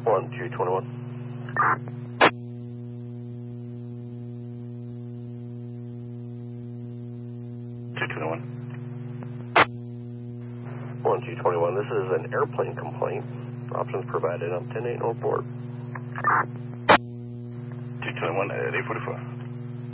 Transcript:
1221. 221. 1221, this is an airplane complaint. Options provided on 10-8 report. 221 at 844.